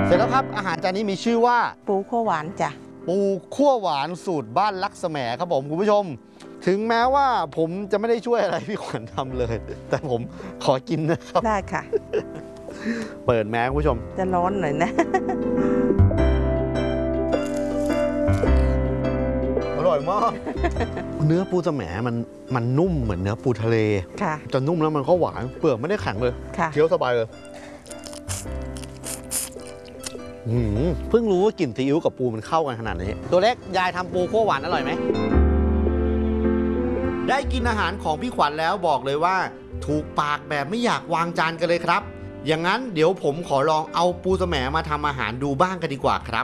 เสร็จแล้วครับอาหารจานนี้มีชื่อว่าปูคั่วหวานจ้ะปูคั่วหวานสูตรบ้านลักษแหมครับผมคุณผู้ชมถึงแม้ว่าผมจะไม่ได้ช่วยอะไรพี่ขวัญทำเลยแต่ผมขอกินนะครับได้ค่ะเปิดแม้คุณผู้ชมจะร้อนหน่อยนะอร่อยมากเนื้อปูสะแหมมันนุ่มเหมือนเนื้อปูทะเลค่ะจะนุ่มแล้วมันก็หวานเปลือกไม่ได้แข็งเลยเคี้ยวสบายเลยเพิ่งรู้ว่ากลิ่นซีอิ๊วกับปูมันเข้ากันขนาดนี้ตัวเล็กยายทำปูคั่วหวานอร่อยไหมได้กินอาหารของพี่ขวัญแล้วบอกเลยว่าถูกปากแบบไม่อยากวางจานกันเลยครับอย่างนั้นเดี๋ยวผมขอลองเอาปูสะแหมมาทำอาหารดูบ้างกันดีกว่าครับ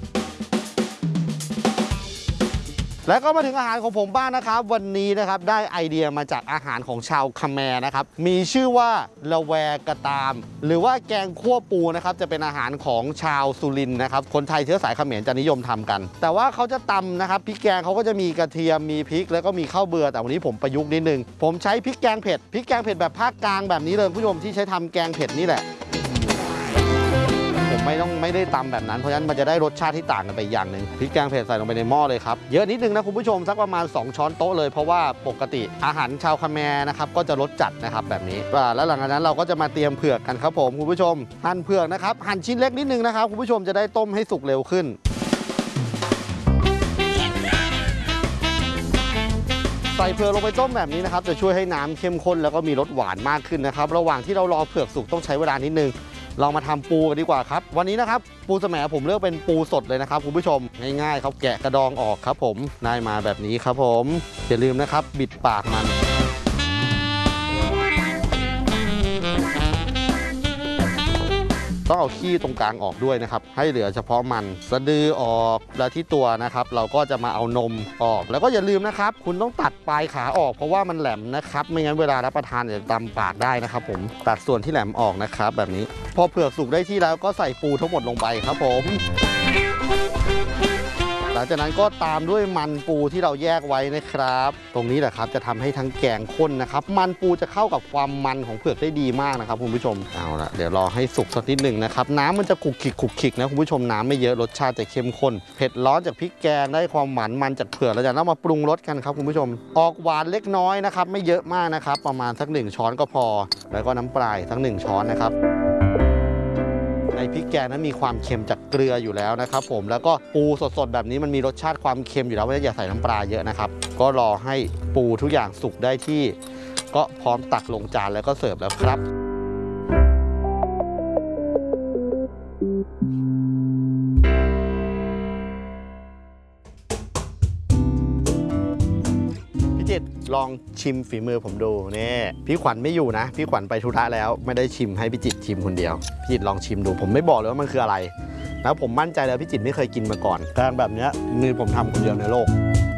แล้วก็มาถึงอาหารของผมบ้างนะครับวันนี้นะครับได้ไอเดียมาจากอาหารของชาวคาแมร์นะครับมีชื่อว่าละแวกระตามหรือว่าแกงคั่วปูนะครับจะเป็นอาหารของชาวสุรินทร์นะครับคนไทยเชื้อสายเขมรจะนิยมทำกันแต่ว่าเขาจะตำนะครับพริกแกงเขาก็จะมีกระเทียมมีพริกแล้วก็มีข้าวเบื่อแต่วันนี้ผมประยุกต์นิดนึงผมใช้พริกแกงเผ็ดแบบภาคกลางแบบนี้เลยผู้ชมที่ใช้ทำแกงเผ็ดนี่แหละผมไม่ได้ตำแบบนั้นเพราะฉะนั้นมันจะได้รสชาติที่ต่างกันไปอย่างหนึ่งพริกแกงเผ็ดใส่ลงไปในหม้อเลยครับเยอะนิดนึงนะคุณผู้ชมสักประมาณ2ช้อนโต๊ะเลยเพราะว่าปกติอาหารชาวคาแมร์นะครับก็จะรสจัดนะครับแบบนี้แล้วหลังจากนั้นเราก็จะมาเตรียมเผือกกันครับผมคุณผู้ชมหั่นเผือกนะครับหั่นชิ้นเล็กนิดนึงนะครับคุณผู้ชมจะได้ต้มให้สุกเร็วขึ้นใส่เผือกลงไปต้มแบบนี้นะครับจะช่วยให้น้ำเข้มข้นแล้วก็มีรสหวานมากขึ้นนะครับระหว่างที่เรารอเผือกสุกต้องใช้เวลานิดนึงเรามาทำปูกันดีกว่าครับวันนี้นะครับปูสะแหมผมเลือกเป็นปูสดเลยนะครับคุณผู้ชมง่ายๆครับแกะกระดองออกครับผมได้มาแบบนี้ครับผมอย่าลืมนะครับบิดปากมันต้องเอาขี้ตรงกลางออกด้วยนะครับให้เหลือเฉพาะมันสะดือออกแล้วที่ตัวนะครับเราก็จะมาเอานมออกแล้วก็อย่าลืมนะครับคุณต้องตัดปลายขาออกเพราะว่ามันแหลมนะครับไม่งั้นเวลารับประทานจะตำปากได้นะครับผมตัดส่วนที่แหลมออกนะครับแบบนี้พอเผือกสุกได้ที่แล้วก็ใส่ปูทั้งหมดลงไปครับผมหลังจากนั้นก็ตามด้วยมันปูที่เราแยกไว้นะครับตรงนี้แหละครับจะทำให้ทั้งแกงข้นนะครับมันปูจะเข้ากับความมันของเผือกได้ดีมากนะครับคุณผู้ชมเอาละเดี๋ยวรอให้สุกสักนิดหนึ่งนะครับน้ำมันจะขลุกขลิกนะคุณผู้ชมน้ำไม่เยอะรสชาติจะเข้มข้นเผ็ดร้อนจากพริกแกงได้ความหวานมันจากเผือกแล้วจากนั้นมาปรุงรสกันครับคุณผู้ชมออกหวานเล็กน้อยนะครับไม่เยอะมากนะครับประมาณสัก1ช้อนก็พอแล้วก็น้ำปลาสัก1ช้อนนะครับในพริกแกงนั้นมีความเค็มจากเกลืออยู่แล้วนะครับผมแล้วก็ปูสดๆแบบนี้มันมีรสชาติความเค็มอยู่แล้วเพราะฉะนั้นอย่าใส่น้ำปลาเยอะนะครับก็รอให้ปูทุกอย่างสุกได้ที่ก็พร้อมตักลงจานแล้วก็เสิร์ฟแล้วครับลองชิมฝีมือผมดูนี่พี่ขวัญไม่อยู่นะพี่ขวัญไปธุระแล้วไม่ได้ชิมให้พี่จิตชิมคนเดียวพี่จิตลองชิมดูผมไม่บอกเลยว่ามันคืออะไรแล้วผมมั่นใจแล้วพี่จิตไม่เคยกินมาก่อนแกงแบบนี้มือผมทำคนเดียวในโลก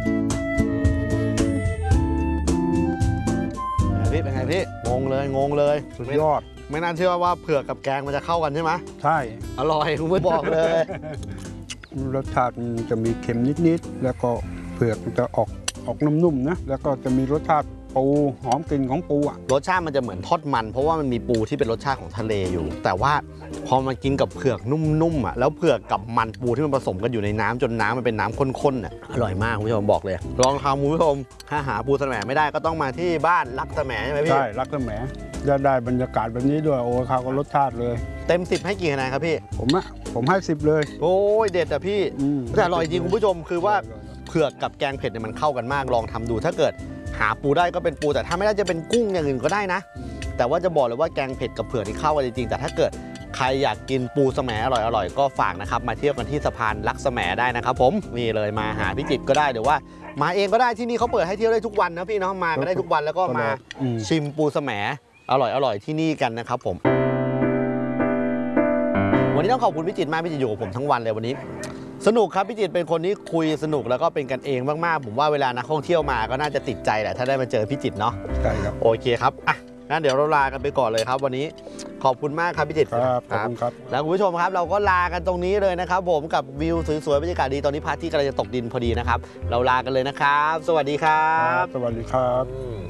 พี่เป็นไงพี่งงเลยสุดยอดไม่น่าเชื่อว่าเผือกกับแกงมันจะเข้ากันใช่ไหมใช่อร่อยคุณผู้ชมบอกเลยรสชาติจะมีเค็มนิดๆแล้วก็เผือกมันจะออกนุ่มๆนะแล้วก็จะมีรสชาติปูหอมกลิ่นของปูอ่ะรสชาติมันจะเหมือนทอดมันเพราะว่ามันมีปูที่เป็นรสชาติของทะเลอยู่แต่ว่าพอมากินกับเผือกนุ่มๆอ่ะแล้วเผือกกับมันปูที่มันผสมกันอยู่ในน้ำจนน้ำมันเป็นน้ำข้นๆอ่ะอร่อยมากคุณผู้ชมบอกเลยลองทำคุณผู้ชมถ้าหาปูสะแหมไม่ได้ก็ต้องมาที่บ้านรักสะแหมใช่ไหมพี่ใช่รักสะแหมได้บรรยากาศแบบนี้ด้วยโอ้เขาก็รสชาติเลยเต็ม10ให้กี่คะแนนครับพี่ผมให้10เลยโอ้ยเด็ดอ่ะพี่แต่อร่อยจริงคุณผู้ชมคือว่าเผือกกับแกงเผ็ดเนี่ยมันเข้ากันมากลองทำดูถ้าเกิดหาปูได้ก็เป็นปูแต่ถ้าไม่ได้จะเป็นกุ้งอย่างอื่นก็ได้นะแต่ว่าจะบอกเลยว่าแกงเผ็ดกับเผือกนี่เข้ากันจริงๆแต่ถ้าเกิดใครอยากกินปูสะแหมอร่อยก็ฝากนะครับมาเที่ยวกันที่สะพานลักสะแหมได้นะครับผมนี่เลยมาหาพี่จิตก็ได้เดี๋ยวว่ามาเองก็ได้ที่นี่เขาเปิดให้เที่ยวได้ทุกวันนะพี่เนาะมาก็ได้ทุกวันแล้วก็มาชิมปูสะแหมอร่อยที่นี่กันนะครับผมวันนี้ต้องขอบคุณพี่จิตมากพี่จิตอยู่กับผมทั้งวันเลยวันนี้สนุกครับพี่จิตเป็นคนที่คุยสนุกแล้วก็เป็นกันเองมากๆผมว่าเวลานักท่องเที่ยวมาก็น่าจะติดใจแหละถ้าได้มาเจอพี่จิตเนาะใช่ครับโอเคครับอ่ะงั้นเดี๋ยวเราลากันไปก่อนเลยครับวันนี้ขอบคุณมากครับพี่จิตครับขอบคุณครับแล้วคุณผู้ชมครับเราก็ลากันตรงนี้เลยนะครับผมกับวิวสวยๆบรรยากาศดีตอนนี้พระอาทิตย์กำลังจะตกดินพอดีนะครับเราลากันเลยนะครับสวัสดีครับสวัสดีครับ